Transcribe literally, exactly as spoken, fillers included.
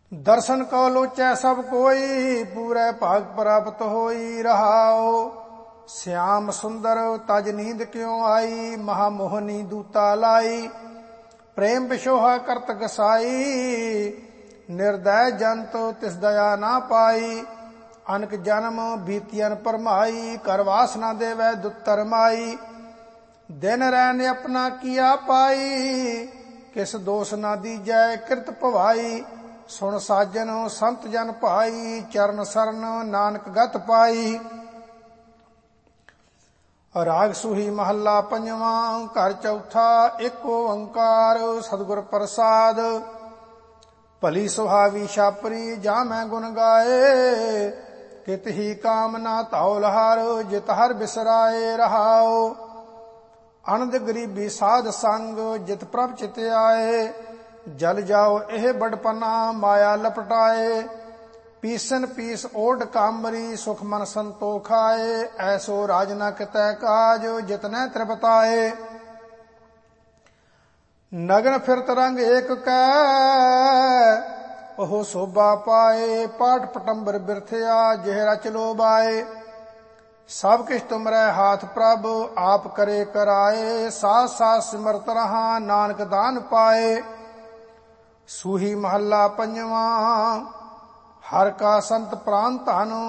दर्शन को लोचै सब कोई, पूरे भाग प्राप्त होई रहाओ। श्याम सुंदर तज नींद क्यों आई, महामोहनी दूता लाई। प्रेम विशोहा करत गसाई, निर्दय जंत तिस दया ना पाई। अनक जन्म बीतियन परमाई, कर वासना देवै दुत्तर माई। दिन रैन अपना किया पाई, किस दोष ना दीजै कृत भवाई। सुन साजन संत जन भाई, चरण सरन नानक गत पाई। राग सूही महला पंजवा, घर चौथा, एक ओंकार सतगुर प्रसाद। भली सुहावी छापरी जा मैं गुण गाए, कित ही कामना ताओ लहार, जित हर बिसराए रहाओ। अनंद गरीबी साध संग, जित प्रभ चित आए। जल जाओ एह बड़पना, माया लपटाए। पीसन पीस ओढ़ कामरी, सुख मन संतोख आए। ऐसो राज न कितै काज, जितने त्रिपताए। नगन फिरत रंग एक कै, ओह शोभा पाए। पाठ पटंबर बिरथया, जेह रच लोबाए। सब किछ तुमरै हाथ प्रभ, आप करे कराए। साथ साथ सिमरत रहा, नानक दान पाए। सूही महला पंजवा, हर का संत प्राण धन,